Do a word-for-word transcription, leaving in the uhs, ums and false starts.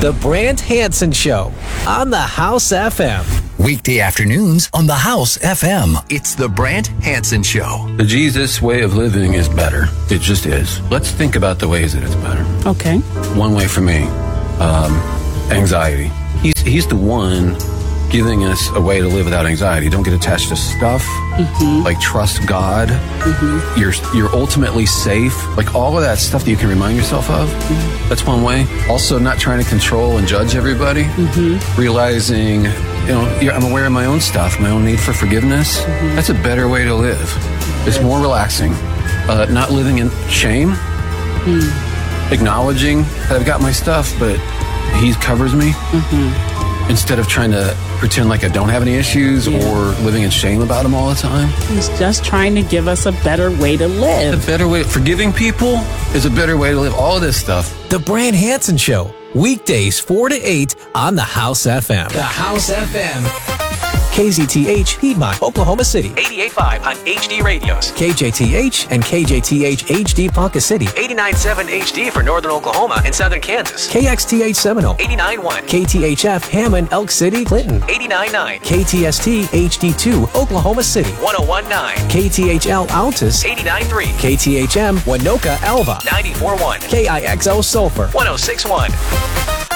The Brant Hansen Show on the House F M. Weekday afternoons on the House F M. It's the Brant Hansen Show. The Jesus way of living is better. It just is. Let's think about the ways that it's better. Okay. One way for me, um, anxiety. He's he's the one giving us a way to live without anxiety. Don't get attached to stuff. Mm-hmm. Like trust God. Mm-hmm. You're you're ultimately safe. Like all of that stuff that you can remind yourself of. Mm-hmm. That's one way. Also, not trying to control and judge everybody. Mm-hmm. Realizing, you know, I'm aware of my own stuff, my own need for forgiveness. Mm-hmm. That's a better way to live. It's more relaxing. Uh, not living in shame. Mm. Acknowledging that I've got my stuff, but He covers me. Mm-hmm. Instead of trying to pretend like I don't have any issues yeah. or living in shame about them all the time. He's just trying to give us a better way to live. A better way. Forgiving people is a better way to live. All of this stuff. The Brant Hansen Show. Weekdays four to eight on the House F M. The House F M. K Z T H, Piedmont, Oklahoma City. eighty-eight point five on H D radios. K J T H and K J T H H D Ponca City. eighty-nine point seven H D for northern Oklahoma and southern Kansas. K X T H Seminole. eighty-nine point one. K T H F Hammond, Elk City, Clinton. eighty-nine point nine. K T S T H D two, Oklahoma City. one oh one point nine. K T H L Altus. eighty-nine point three. K T H M Winoka Alva. ninety-four point one. K I X O Sulphur. one oh six point one.